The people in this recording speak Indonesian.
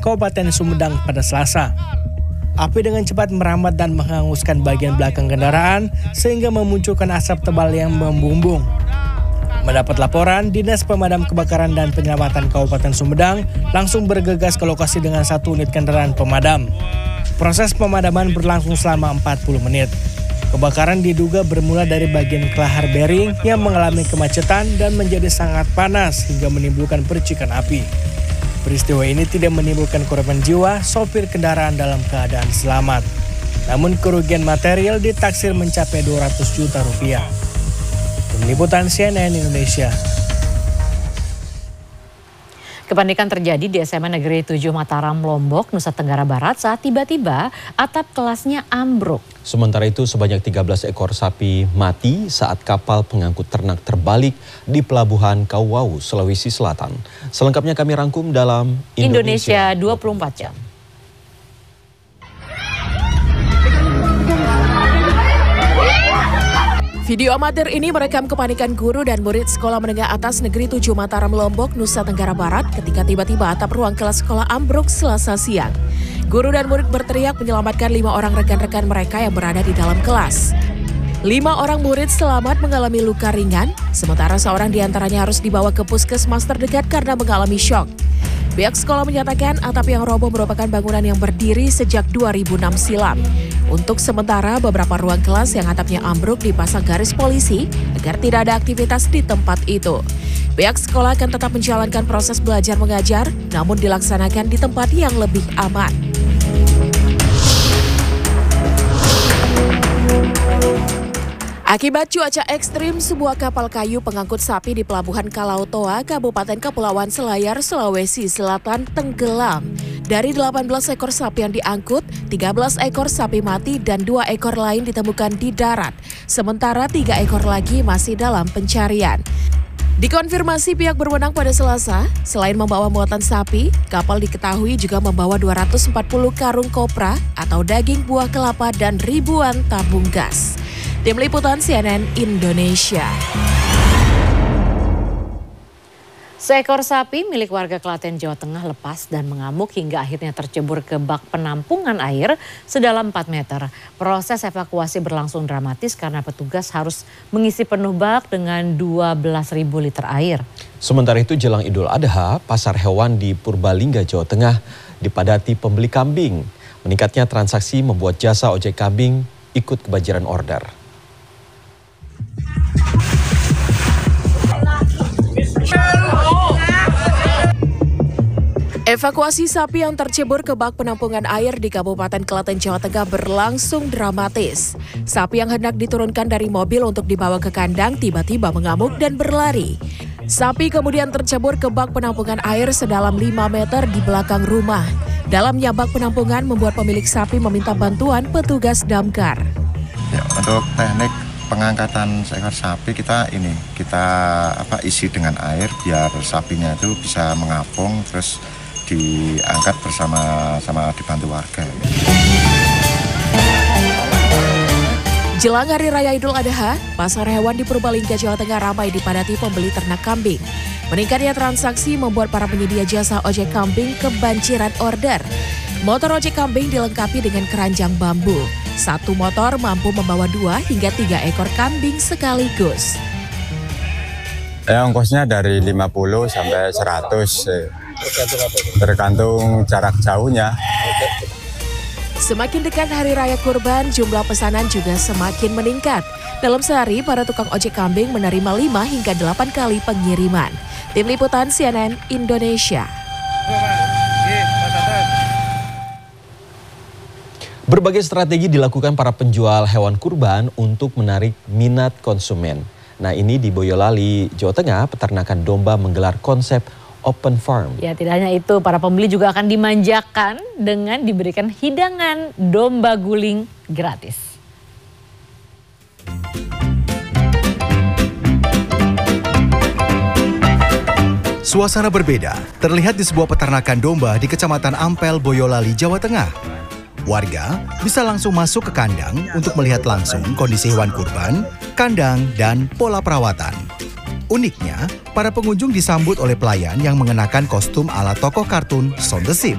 Kabupaten Sumedang pada Selasa. Api dengan cepat merambat dan menghanguskan bagian belakang kendaraan sehingga memunculkan asap tebal yang membumbung. Mendapat laporan, Dinas Pemadam Kebakaran dan Penyelamatan Kabupaten Sumedang langsung bergegas ke lokasi dengan 1 unit kendaraan pemadam. Proses pemadaman berlangsung selama 40 menit. Kebakaran diduga bermula dari bagian kelahar bearing yang mengalami kemacetan dan menjadi sangat panas hingga menimbulkan percikan api. Peristiwa ini tidak menimbulkan korban jiwa, sopir kendaraan dalam keadaan selamat. Namun kerugian material ditaksir mencapai 200 juta rupiah. Tim Liputan CNN Indonesia. Kepanikan terjadi di SMA Negeri 7 Mataram, Lombok, Nusa Tenggara Barat saat tiba-tiba atap kelasnya ambruk. Sementara itu sebanyak 13 ekor sapi mati saat kapal pengangkut ternak terbalik di Pelabuhan Kauwau, Sulawesi Selatan. Selengkapnya kami rangkum dalam Indonesia 24 Jam. Video amatir ini merekam kepanikan guru dan murid Sekolah Menengah Atas Negeri 7 Mataram, Lombok, Nusa Tenggara Barat ketika tiba-tiba atap ruang kelas sekolah ambruk Selasa siang. Guru dan murid berteriak menyelamatkan 5 orang rekan-rekan mereka yang berada di dalam kelas. 5 orang murid selamat mengalami luka ringan, sementara seorang diantaranya harus dibawa ke puskesmas terdekat karena mengalami syok. Pihak sekolah menyatakan atap yang roboh merupakan bangunan yang berdiri sejak 2006 silam. Untuk sementara, beberapa ruang kelas yang atapnya ambruk dipasang garis polisi agar tidak ada aktivitas di tempat itu. Pihak sekolah akan tetap menjalankan proses belajar mengajar, namun dilaksanakan di tempat yang lebih aman. Akibat cuaca ekstrim, sebuah kapal kayu pengangkut sapi di Pelabuhan Kalautoa, Kabupaten Kepulauan Selayar, Sulawesi Selatan tenggelam. Dari 18 ekor sapi yang diangkut, 13 ekor sapi mati dan 2 ekor lain ditemukan di darat. Sementara 3 ekor lagi masih dalam pencarian. Dikonfirmasi pihak berwenang pada Selasa, selain membawa muatan sapi, kapal diketahui juga membawa 240 karung kopra atau daging buah kelapa dan ribuan tabung gas. Tim Liputan CNN Indonesia. Seekor sapi milik warga Klaten, Jawa Tengah lepas dan mengamuk hingga akhirnya tercebur ke bak penampungan air sedalam 4 meter. Proses evakuasi berlangsung dramatis karena petugas harus mengisi penuh bak dengan 12.000 liter air. Sementara itu jelang Idul Adha, pasar hewan di Purbalingga, Jawa Tengah dipadati pembeli kambing. Meningkatnya transaksi membuat jasa ojek kambing ikut kebanjiran order. Evakuasi sapi yang tercebur ke bak penampungan air di Kabupaten Klaten, Jawa Tengah berlangsung dramatis. Sapi yang hendak diturunkan dari mobil untuk dibawa ke kandang tiba-tiba mengamuk dan berlari. Sapi kemudian tercebur ke bak penampungan air sedalam 5 meter di belakang rumah. Dalamnya bak penampungan membuat pemilik sapi meminta bantuan petugas damkar. Ya, untuk teknik pengangkatan seekor sapi kita isi dengan air biar sapinya itu bisa mengapung terus diangkat bersama dibantu warga. Jelang Hari Raya Idul Adha, pasar hewan di Purbalingga, Jawa Tengah ramai dipadati pembeli ternak kambing. Meningkatnya transaksi membuat para penyedia jasa ojek kambing kebanjiran order. Motor ojek kambing dilengkapi dengan keranjang bambu. Satu motor mampu membawa 2 hingga 3 ekor kambing sekaligus. Ongkosnya dari 50 sampai 100. Tergantung jarak jauhnya. Semakin dekat Hari Raya Kurban, jumlah pesanan juga semakin meningkat. Dalam sehari, para tukang ojek kambing menerima 5 hingga 8 kali pengiriman. Tim Liputan CNN Indonesia. Berbagai strategi dilakukan para penjual hewan kurban untuk menarik minat konsumen. Nah, ini di Boyolali, Jawa Tengah, peternakan domba menggelar konsep open farm. Ya, tidak hanya itu, para pembeli juga akan dimanjakan dengan diberikan hidangan domba guling gratis. Suasana berbeda terlihat di sebuah peternakan domba di Kecamatan Ampel, Boyolali, Jawa Tengah. Warga bisa langsung masuk ke kandang untuk melihat langsung kondisi hewan kurban, kandang, dan pola perawatan. Uniknya, para pengunjung disambut oleh pelayan yang mengenakan kostum ala tokoh kartun Shaun the Sheep.